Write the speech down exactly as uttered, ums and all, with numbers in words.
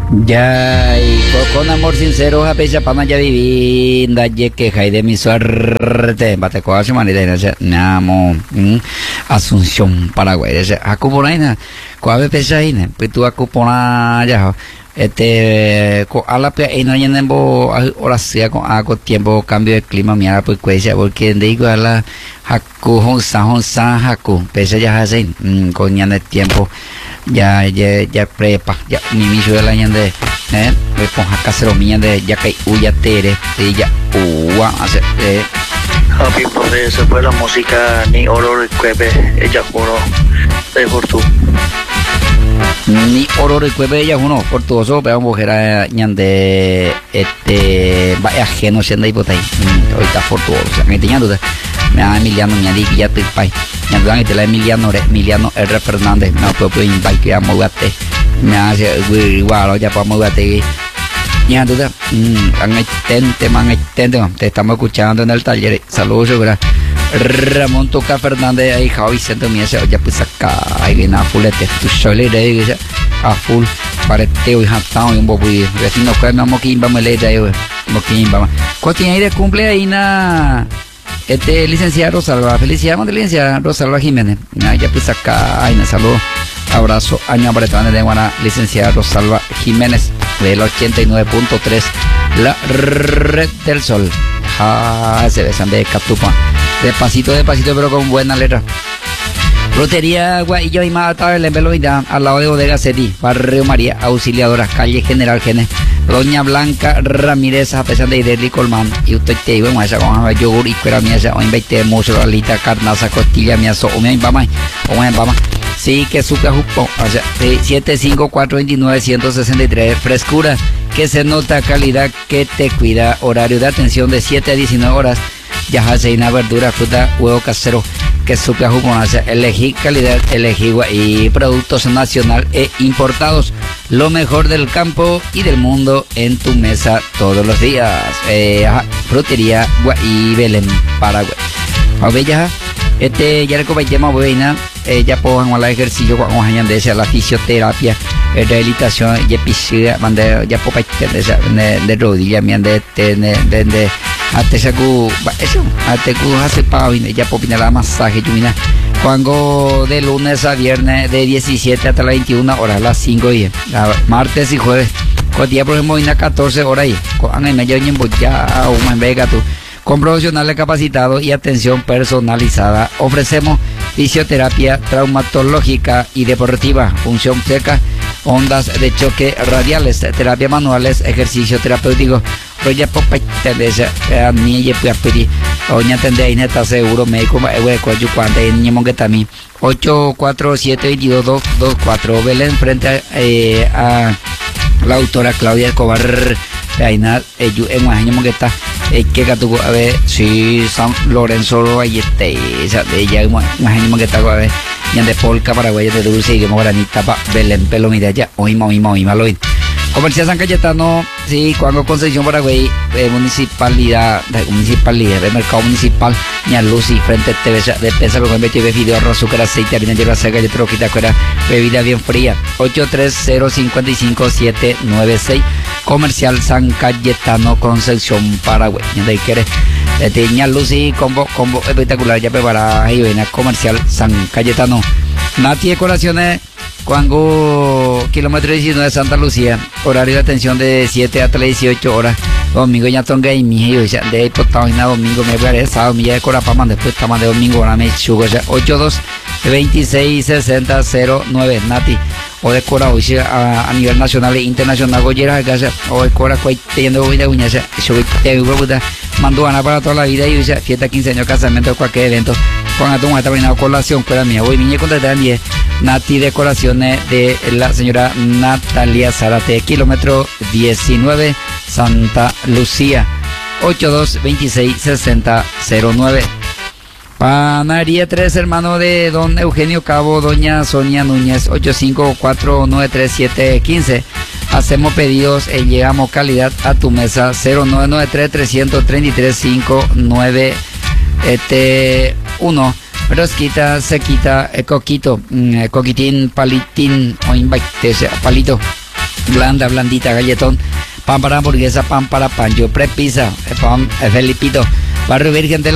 Ya, y con, con amor sincero, a pesar para ya vivir, da ye que hay de mi suerte, bate con su manera de namo, Asunción, Paraguay, ese acupona, cuave pesaina, pues tú acupona ya, este, a la pe, y no llenemos ahora sea con algo tiempo, cambio de clima, mira, pues cuella, porque digo a la Haku, Honsa, Honsa, Haku, pese ya hacen, con ya el tiempo. Ya, ya, ya prepa, ya mi miso de la ñande, eh, pues con casero mía de ya que uya tere, y ya uwa, hace, eh. Happy Birthday, se fue la música, ni oro recueve, ella juro, de por tú. Ni oro recueve, ella uno, por tu oso, pero mujer a ñande, este, vaya ajeno, siendo ahí por ahí, ahorita por tu oso, me tenía duda. Me da Emiliano, me di ya te pai. Me dan este la Emiliano, Emiliano R. Fernández, me propio invite que a moverte. Me hace igual, ya para moverte. Ya tú te, han extente, man extente, te estamos escuchando en el taller. Saludos, segura. Ramón Toca Fernández, ahí Javi Vicente, me hace, ya pues acá, ahí en a fulete, tu sole de a full, pareteo y jatao y un bobo y vecino, que me amo que iba me le da yo, moquimba. ¿Cuánto tiene de cumple ahí na? Este licenciado Rosalba, felicidades de licenciada Rosalba Jiménez. Ya pues acá, ay, me saludo, abrazo, año apretado de Guana, licenciada Rosalba Jiménez, del ochenta y nueve punto tres, la red del sol. Ah, se besan de Catupa, despacito, despacito, pero con buena letra. Lotería Guaillo y Mata, el Veloidad, al lado de Bodega Cedi, Barrio María Auxiliadora, calle General Genes. Doña Blanca Ramírez, a pesar de Ideli Colmán, y usted te digo, más con yogur y cuera mía, o invite mucho, alita, carnaza, costilla, mía, o me vamos, o me vamos. Sí, que su cajupo, o sea, siete cinco cuatro dos nueve uno seis tres, frescura, que se nota, calidad, que te cuida, horario de atención de siete a diecinueve horas, ya jaceina, verdura, fruta, huevo casero, que su cajupo, o sea, elegí calidad, elegí y productos nacional e importados. Lo mejor del campo y del mundo en tu mesa todos los días. Eh, ajá, frutería Guay Belén, Paraguay. A ver, ya, este, ya le comenté-me buena, eh, ya puedo hacer el ejercicio con de la fisioterapia, eh, rehabilitación, ya piscina, mande, ya puedo de, de rodilla, de, de, de, de, hasta saco, eso, hasta que hace pavo, ya puedo poner la masaje, yo mira. Cuando de lunes a viernes de diecisiete hasta las veintiuna horas, las cinco y martes y jueves, con día por ejemplo en catorce horas ahí, con el medio ya un en Vega tú, con profesionales capacitados y atención personalizada. Ofrecemos fisioterapia traumatológica y deportiva, función seca, ondas de choque radiales, terapia manuales, ejercicio terapéutico. Roya popa tendencia a mí y pues pedir oña tende neta seguro médico eh cuyo cuando en ñemon que también ocho cuatro siete dos dos dos cuatro Belén frente eh, a la autora Claudia Escobar Aina ellos en un año que está que catuco a ver si San Lorenzo ahí este esa de ella un año que está a ver ya de Polka Paraguay de dulce y que moranita pa Belén pelo mira ya hoy hoy hoy malo. Comercial San Cayetano, sí, cuando Concepción Paraguay, eh, municipalidad, de, municipalidad, de mercado municipal, Ña Lucy, frente a T V de Pesa, con el de video, arroz, azúcar, aceite, harina, hierba seca, yo te lo quita, fuera, bebida bien fría, ocho tres cero cinco cinco siete nueve seis, Comercial San Cayetano, Concepción Paraguay. ¿De ahí quieres? De Ña Lucy, combo, combo espectacular, ya preparada, y ven a Comercial San Cayetano. Nati Decoraciones, Cuango, kilómetro diecinueve de Santa Lucía, horario de atención de siete hasta las dieciocho horas, domingo ya tonga y mi hijo, ya de ahí por esta domingo me voy a sábado, mi ya de Corapaman, después estamos de domingo, ahora me chugo, ya ocho dos veintiséis sesenta cero nueve, Nati, o de Cora, hoy a, a nivel nacional e internacional, Goyera, o de Cora, cuay, teniendo hoy de uñas, yo voy a mando Ana para toda la vida y ya fiesta, quince años, casamiento, cualquier evento. Juan Atún está brindando colación, cuela mía. Voy, mi contratar también Nati Decoraciones de la señora Natalia Zárate, kilómetro diecinueve, Santa Lucía, ocho dos veintiséis sesenta cero nueve. Panadería Tres Hermanos de don Eugenio Cabo, doña Sonia Núñez, ocho cinco cuatro nueve tres siete uno cinco. Hacemos pedidos y llegamos calidad a tu mesa. Cero nueve nueve tres tres tres tres cinco nueve este uno. Rosquita, sequita, eh, coquito, eh, coquitín, palitín o invite, palito. blanda, blandita, galletón, pan para hamburguesa, pan para pan, yo prepisa, pan, eh, Felipito, Barrio Virgen de la